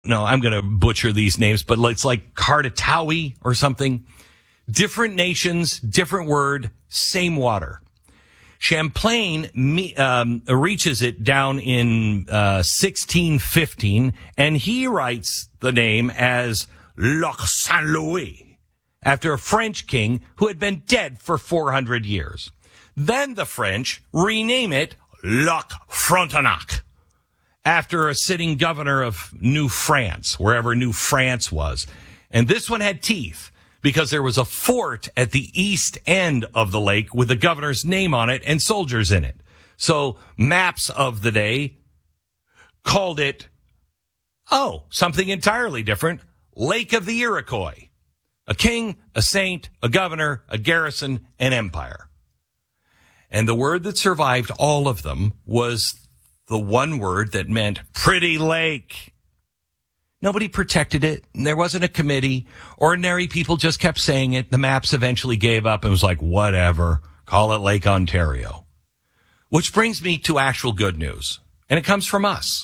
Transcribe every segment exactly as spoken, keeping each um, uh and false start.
know, I'm going to butcher these names, but it's like Kardatawi or something. Different nations, different word, same water. Champlain um, reaches it down in uh, sixteen fifteen, and he writes the name as Lac Saint Louis, after a French king who had been dead for four hundred years. Then the French rename it Lac Frontenac, after a sitting governor of New France, wherever New France was. And this one had teeth, because there was a fort at the east end of the lake with the governor's name on it and soldiers in it. So maps of the day called it, oh, something entirely different, Lake of the Iroquois. A king, a saint, a governor, a garrison, an empire. And the word that survived all of them was the one word that meant pretty lake. Nobody protected it. There wasn't a committee. Ordinary people just kept saying it. The maps eventually gave up and was like, whatever, call it Lake Ontario. Which brings me to actual good news. And it comes from us.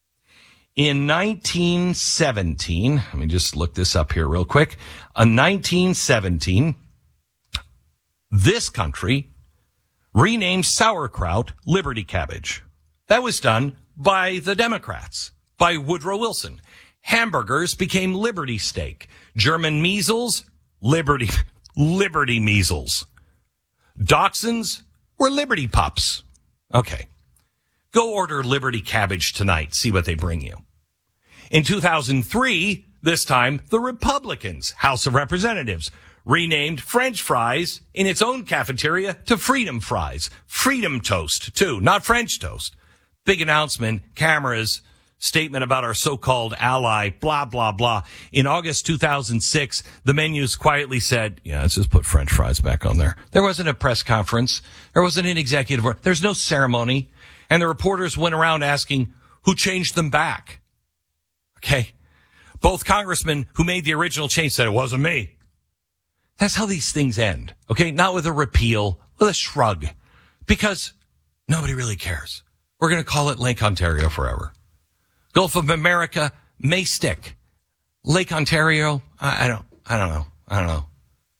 In nineteen seventeen, let me just look this up here real quick. In nineteen seventeen, this country renamed sauerkraut Liberty Cabbage. That was done by the Democrats, by Woodrow Wilson. Hamburgers became Liberty Steak. German measles, Liberty, Liberty measles. Dachshunds were Liberty Pups. Okay. Go order Liberty Cabbage tonight. See what they bring you. In two thousand three, this time, the Republicans, House of Representatives, renamed French fries in its own cafeteria to Freedom Fries. Freedom Toast, too, not French toast. Big announcement, cameras, statement about our so-called ally, blah, blah, blah. In August two thousand six, the menus quietly said, yeah, let's just put French fries back on there. There wasn't a press conference. There wasn't an executive order. There's no ceremony. And the reporters went around asking who changed them back. Okay. Both congressmen who made the original change said it wasn't me. That's how these things end. Okay. Not with a repeal, with a shrug, because nobody really cares. We're going to call it Lake Ontario forever. Gulf of America may stick. Lake Ontario, I, I don't, I don't know. I don't know.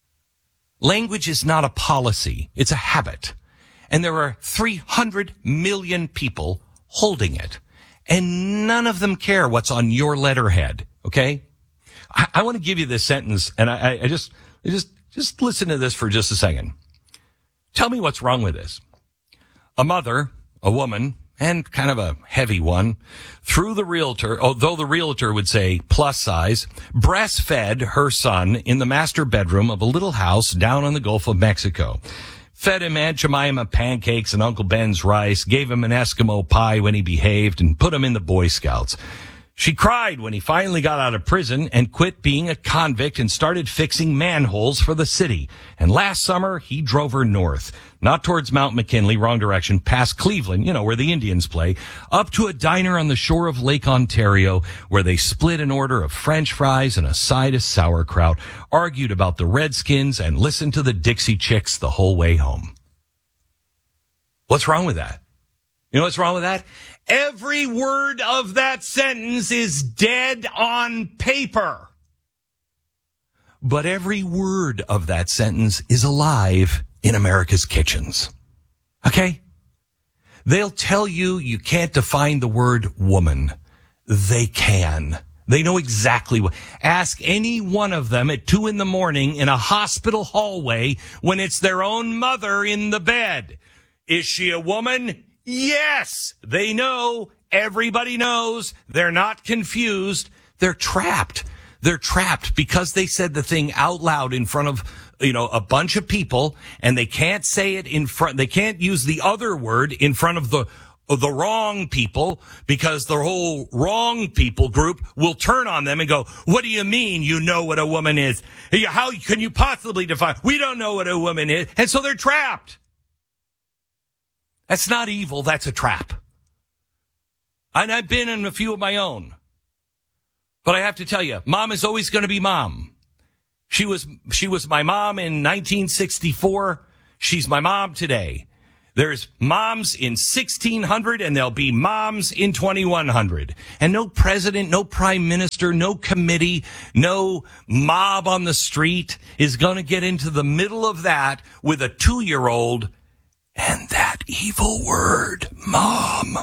Language is not a policy. It's a habit. And there are three hundred million people holding it. And none of them care what's on your letterhead. Okay? I, I want to give you this sentence, and I, I just, just, just listen to this for just a second. Tell me what's wrong with this. A mother, a woman, and kind of a heavy one, through the realtor, although the realtor would say plus size, breastfed her son in the master bedroom of a little house down on the Gulf of Mexico. Fed him Aunt Jemima pancakes and Uncle Ben's rice, gave him an Eskimo pie when he behaved, and put him in the Boy Scouts. She cried when he finally got out of prison and quit being a convict and started fixing manholes for the city. And last summer, he drove her north, not towards Mount McKinley, wrong direction, past Cleveland, you know, where the Indians play, up to a diner on the shore of Lake Ontario, where they split an order of French fries and a side of sauerkraut, argued about the Redskins, and listened to the Dixie Chicks the whole way home. What's wrong with that? You know what's wrong with that? Every word of that sentence is dead on paper. But every word of that sentence is alive in America's kitchens. Okay? They'll tell you you can't define the word woman. They can. They know exactly what. Ask any one of them at two in the morning in a hospital hallway when it's their own mother in the bed. Is she a woman? Yes, they know. Everybody knows. They're not confused. They're trapped. They're trapped because they said the thing out loud in front of, you know, a bunch of people, and they can't say it in front. They can't use the other word in front of the of the wrong people, because the whole wrong people group will turn on them and go, what do you mean you know what a woman is? How can you possibly define? We don't know what a woman is. And so they're trapped. That's not evil. That's a trap. And I've been in a few of my own. But I have to tell you, mom is always going to be mom. She was, she was my mom in nineteen sixty-four. She's my mom today. There's moms in sixteen hundred and there'll be moms in twenty-one hundred. And no president, no prime minister, no committee, no mob on the street is going to get into the middle of that with a two-year-old and that evil word, mom.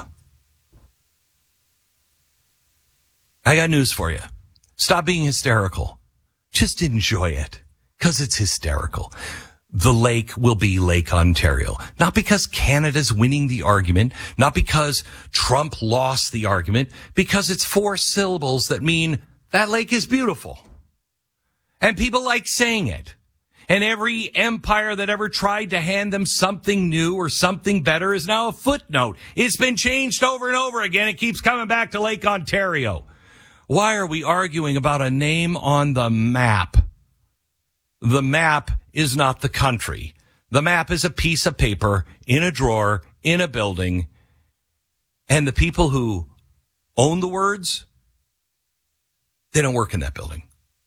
I got news for you. Stop being hysterical. Just enjoy it, because it's hysterical. The lake will be Lake Ontario. Not because Canada's winning the argument, not because Trump lost the argument, because it's four syllables that mean that lake is beautiful. And people like saying it. And every empire that ever tried to hand them something new or something better is now a footnote. It's been changed over and over again. It keeps coming back to Lake Ontario. Why are we arguing about a name on the map? The map is not the country. The map is a piece of paper in a drawer, in a building. And the people who own the words, they don't work in that building.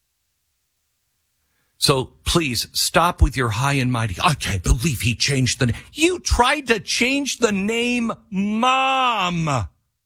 So please stop with your high and mighty. I can't believe he changed the name. You tried to change the name Mom.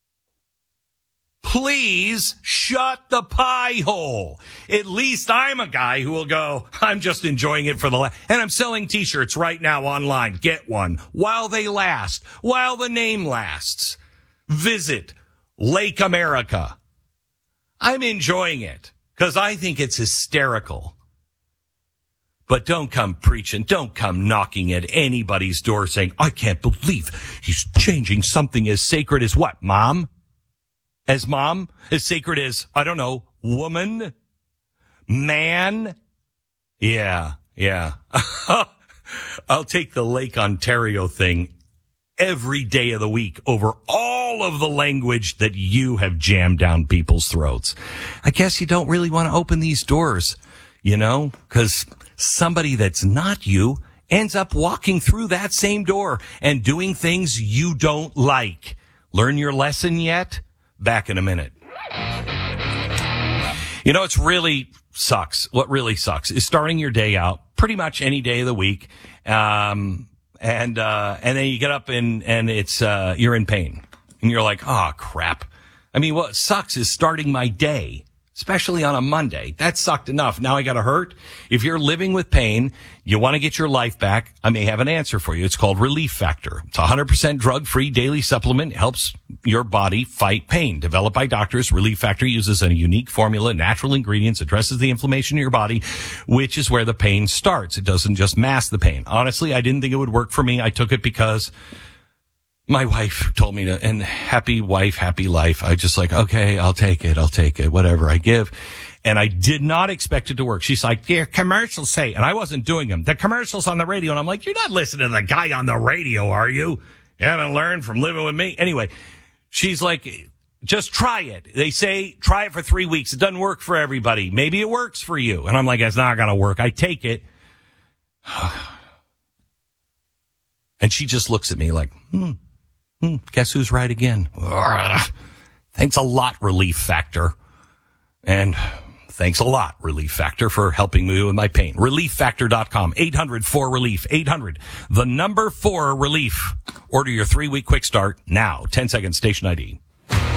Please shut the pie hole. At least I'm a guy who will go, I'm just enjoying it for the last. And I'm selling t-shirts right now online. Get one while they last, while the name lasts. Visit Lake America. I'm enjoying it because I think it's hysterical. But don't come preaching. Don't come knocking at anybody's door saying, I can't believe he's changing something as sacred as what, Mom? As mom? As sacred as, I don't know, woman? Man? Yeah, yeah. I'll take the Lake Ontario thing every day of the week over all of the language that you have jammed down people's throats. I guess you don't really want to open these doors, you know, because somebody that's not you ends up walking through that same door and doing things you don't like. Learn your lesson yet? Back in a minute. You know, it's really sucks. What really sucks is starting your day out pretty much any day of the week. Um, and, uh, and then you get up and, and it's, uh, you're in pain and you're like, oh crap. I mean, what sucks is starting my day, especially on a Monday. That sucked enough. Now I got to hurt. If you're living with pain, you want to get your life back, I may have an answer for you. It's called Relief Factor. It's a one hundred percent drug-free daily supplement. It helps your body fight pain. Developed by doctors, Relief Factor uses a unique formula, natural ingredients, addresses the inflammation in your body, which is where the pain starts. It doesn't just mask the pain. Honestly, I didn't think it would work for me. I took it because my wife told me to, and happy wife, happy life. I just like, okay, I'll take it. I'll take it. Whatever I give. And I did not expect it to work. She's like, your commercials say, and I wasn't doing them. The commercials on the radio. And I'm like, you're not listening to the guy on the radio, are you? You haven't learned from living with me. Anyway, she's like, just try it. They say, try it for three weeks. It doesn't work for everybody. Maybe it works for you. And I'm like, it's not going to work. I take it. And she just looks at me like, hmm. Hmm, guess who's right again? Thanks a lot, Relief Factor. And thanks a lot, Relief Factor, for helping me with my pain. relief factor dot com. eight hundred four relief. eight hundred. The number four relief. Order your three-week quick start now. ten seconds, station I D.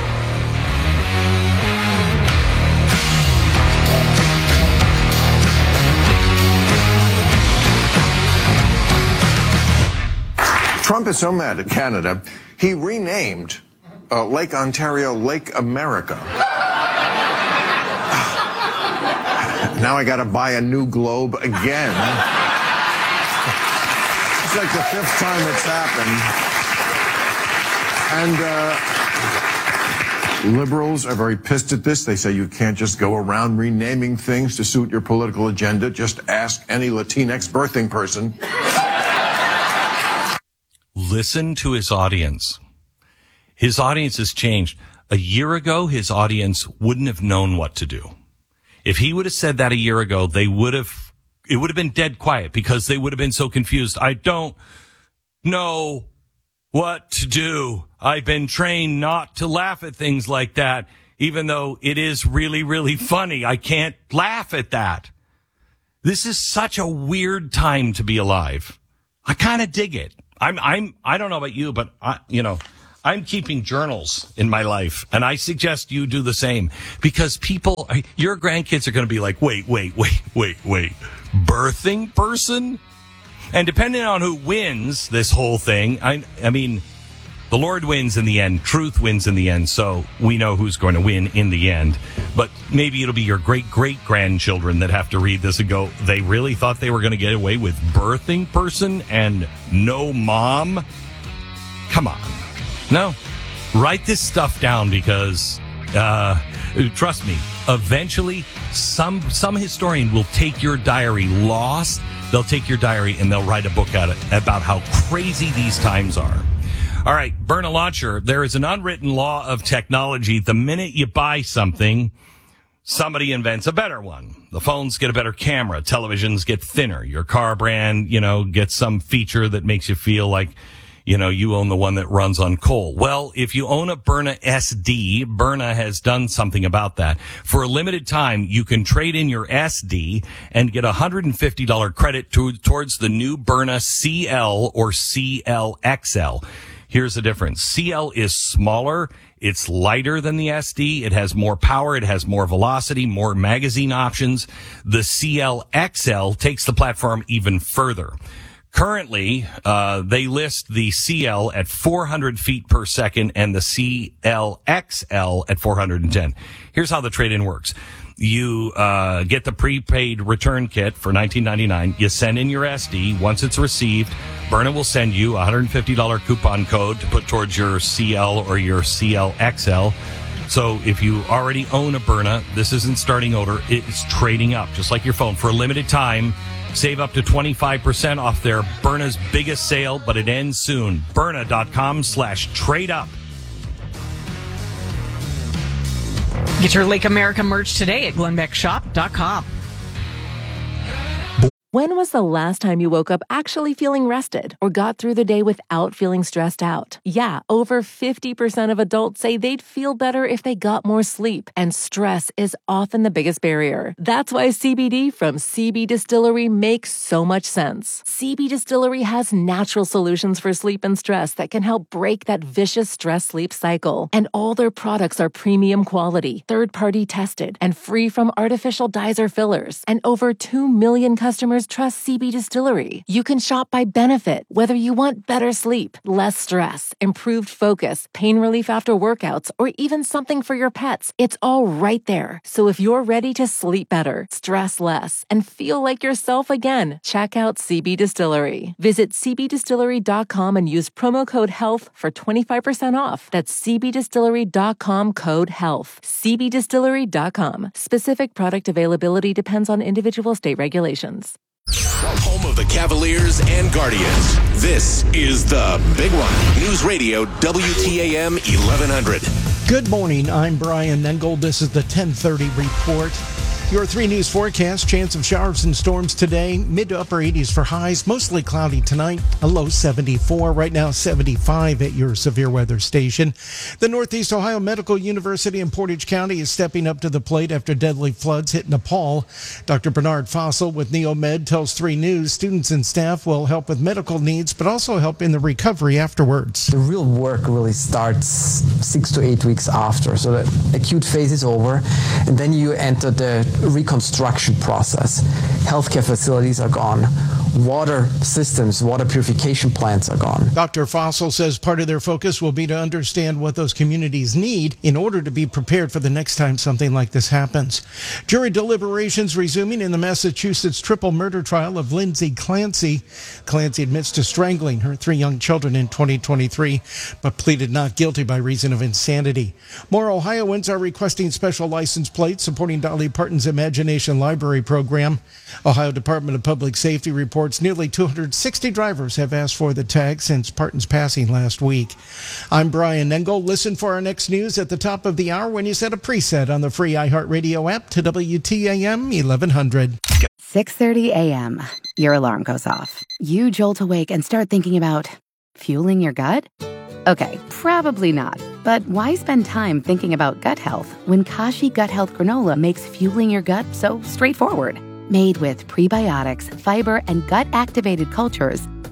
Trump is so mad at Canada, he renamed uh, Lake Ontario Lake America. Now I got to buy a new globe again. It's like the fifth time it's happened. And uh, liberals are very pissed at this. They say you can't just go around renaming things to suit your political agenda. Just ask any Latinx birthing person. Listen to his audience. His audience has changed. A year ago, his audience wouldn't have known what to do. If he would have said that a year ago, they would have, it would have been dead quiet because they would have been so confused. I don't know what to do. I've been trained not to laugh at things like that, even though it is really, really funny. I can't laugh at that. This is such a weird time to be alive. I kind of dig it. I'm, I'm, I don't know about you, but I, you know, I'm keeping journals in my life, and I suggest you do the same, because people, your grandkids are going to be like, wait, wait, wait, wait, wait, birthing person? And depending on who wins this whole thing, I, I mean, the Lord wins in the end. Truth wins in the end. So we know who's going to win in the end. But maybe it'll be your great-great-grandchildren that have to read this and go, they really thought they were going to get away with birthing person and no mom? Come on. No. Write this stuff down, because, uh, trust me, eventually some some historian will take your diary lost. They'll take your diary and they'll write a book out about how crazy these times are. All right, Byrna Launcher, there is an unwritten law of technology. The minute you buy something, somebody invents a better one. The phones get a better camera. Televisions get thinner. Your car brand, you know, gets some feature that makes you feel like, you know, you own the one that runs on coal. Well, if you own a Byrna S D, Byrna has done something about that. For a limited time, you can trade in your S D and get a one hundred fifty dollars credit to, towards the new Byrna C L or C L X L. Here's the difference. C L is smaller. It's lighter than the S D. It has more power. It has more velocity, more magazine options. The C L X L takes the platform even further. Currently, uh, they list the C L at four hundred feet per second and the C L X L at four hundred ten. Here's how the trade-in works. You uh get the prepaid return kit for nineteen ninety-nine. You send in your S D. Once it's received, Byrna will send you a one hundred fifty dollars coupon code to put towards your C L or your C L X L. So if you already own a Byrna, this isn't starting over. It's trading up, just like your phone. For a limited time, save up to twenty-five percent off their Byrna's biggest sale, but it ends soon. Byrna.com slash trade up. Get your Lake America merch today at glenn beck shop dot com. When was the last time you woke up actually feeling rested or got through the day without feeling stressed out? Yeah, over fifty percent of adults say they'd feel better if they got more sleep, and stress is often the biggest barrier. That's why C B D from C B Distillery makes so much sense. C B Distillery has natural solutions for sleep and stress that can help break that vicious stress-sleep cycle. And all their products are premium quality, third-party tested, and free from artificial dyes or fillers. And over two million customers trust C B Distillery. You can shop by benefit, whether you want better sleep, less stress, improved focus, pain relief after workouts, or even something for your pets. It's all right there. So if you're ready to sleep better, stress less, and feel like yourself again, check out C B Distillery. Visit c b distillery dot com and use promo code HEALTH for twenty-five percent off. That's c b distillery dot com code HEALTH. c b distillery dot com. Specific product availability depends on individual state regulations. Home of the Cavaliers and Guardians. This is the Big One. News Radio W T A M eleven hundred. Good morning. I'm Brian Nengold. This is the ten thirty report. Your three news forecast. Chance of showers and storms today. Mid to upper eighties for highs. Mostly cloudy tonight. A low seventy-four. Right now seventy-five at your severe weather station. The Northeast Ohio Medical University in Portage County is stepping up to the plate after deadly floods hit Nepal. Doctor Bernard Fossil with NeoMed tells three news students and staff will help with medical needs, but also help in the recovery afterwards. The real work really starts six to eight weeks after. So the acute phase is over, and then you enter the reconstruction process. Healthcare facilities are gone. Water systems, water purification plants are gone. Doctor Fossil says part of their focus will be to understand what those communities need in order to be prepared for the next time something like this happens. Jury deliberations resuming in the Massachusetts triple murder trial of Lindsay Clancy. Clancy admits to strangling her three young children in twenty twenty-three, but pleaded not guilty by reason of insanity. More Ohioans are requesting special license plates supporting Dolly Parton's Imagination Library program. Ohio Department of Public Safety reports nearly two hundred sixty drivers have asked for the tag since Parton's passing last week. I'm Brian Nengold. Listen for our next news at the top of the hour when you set a preset on the free iHeartRadio app to W T A M eleven hundred. six thirty a.m. Your alarm goes off. You jolt awake and start thinking about fueling your gut? Okay, probably not. But why spend time thinking about gut health when Kashi Gut Health Granola makes fueling your gut so straightforward? Made with prebiotics, fiber, and gut-activated cultures,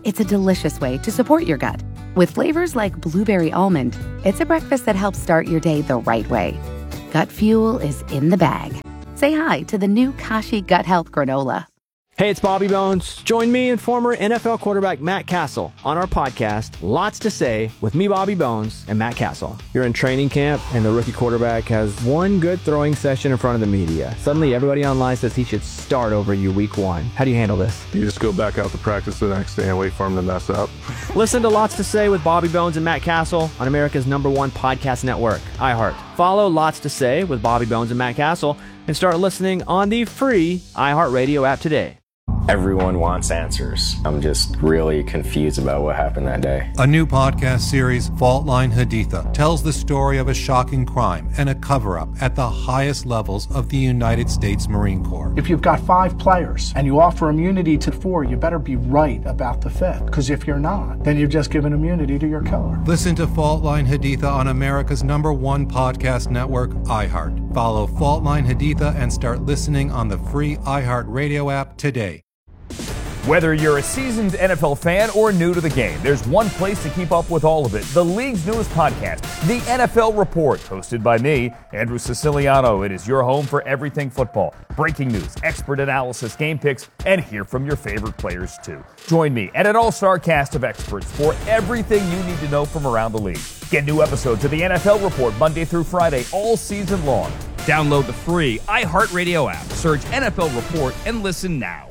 it's a delicious way to support your gut. With flavors like blueberry almond, it's a breakfast that helps start your day the right way. Gut Fuel is in the bag. Say hi to the new Kashi Gut Health Granola. Hey, it's Bobby Bones. Join me and former N F L quarterback Matt Castle on our podcast, Lots to Say, with me, Bobby Bones, and Matt Castle. You're in training camp, and the rookie quarterback has one good throwing session in front of the media. Suddenly, everybody online says he should start over you week one. How do you handle this? You just go back out to practice the next day and wait for him to mess up. Listen to Lots to Say with Bobby Bones and Matt Castle on America's number one podcast network, iHeart. Follow Lots to Say with Bobby Bones and Matt Castle and start listening on the free iHeartRadio app today. Everyone wants answers. I'm just really confused about what happened that day. A new podcast series, Fault Line Haditha, tells the story of a shocking crime and a cover-up at the highest levels of the United States Marine Corps. If you've got five players and you offer immunity to four, you better be right about the fifth. Because if you're not, then you've just given immunity to your killer. Listen to Fault Line Haditha on America's number one podcast network, iHeart. Follow Fault Line Haditha and start listening on the free iHeartRadio app today. Whether you're a seasoned N F L fan or new to the game, there's one place to keep up with all of it. The league's newest podcast, The N F L Report, hosted by me, Andrew Siciliano. It is your home for everything football. Breaking news, expert analysis, game picks, and hear from your favorite players, too. Join me and an all-star cast of experts for everything you need to know from around the league. Get new episodes of The N F L Report Monday through Friday, all season long. Download the free iHeartRadio app, search N F L Report, and listen now.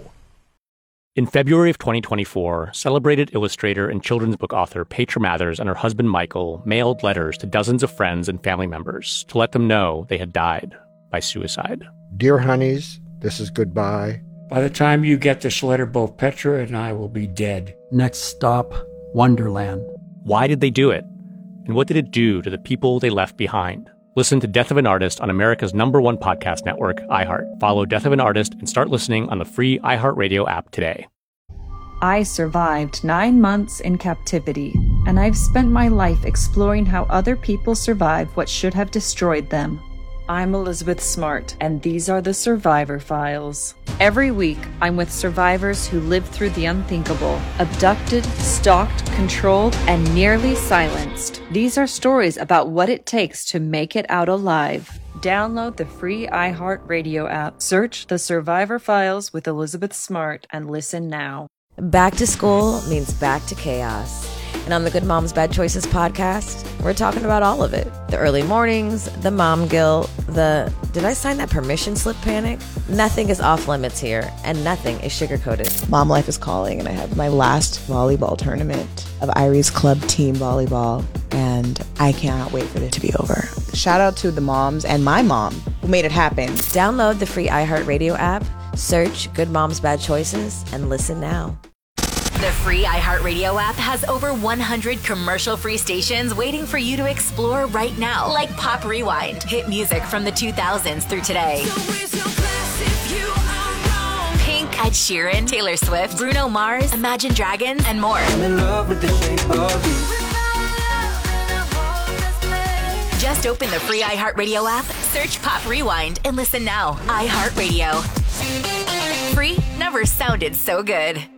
In February of twenty twenty-four, celebrated illustrator and children's book author Petra Mathers and her husband Michael mailed letters to dozens of friends and family members to let them know they had died by suicide. Dear honeys, this is goodbye. By the time you get this letter, both Petra and I will be dead. Next stop, Wonderland. Why did they do it? And what did it do to the people they left behind? Listen to Death of an Artist on America's number one podcast network, iHeart. Follow Death of an Artist and start listening on the free iHeartRadio app today. I survived nine months in captivity, and I've spent my life exploring how other people survived what should have destroyed them. I'm Elizabeth Smart, and these are the Survivor Files. Every week, I'm with survivors who lived through the unthinkable, abducted, stalked, controlled, and nearly silenced. These are stories about what it takes to make it out alive. Download the free iHeartRadio app, search The Survivor Files with Elizabeth Smart, and listen now. Back to school means back to chaos. And on the Good Moms Bad Choices podcast, we're talking about all of it. The early mornings, the mom guilt, the did I sign that permission slip panic? Nothing is off limits here, and nothing is sugar-coated. Mom life is calling, and I have my last volleyball tournament of Irie's club team volleyball, and I cannot wait for it to be over. Shout out to the moms and my mom who made it happen. Download the free iHeartRadio app, search Good Moms Bad Choices, and listen now. The free iHeartRadio app has over one hundred commercial-free stations waiting for you to explore right now, like Pop Rewind, hit music from the two thousands through today. So raise your glass if you are wrong. Pink, Ed Sheeran, Taylor Swift, Bruno Mars, Imagine Dragons, and more. I'm in love with the shape of you. Just open the free iHeartRadio app, search Pop Rewind, and listen now. iHeartRadio. Free never sounded so good.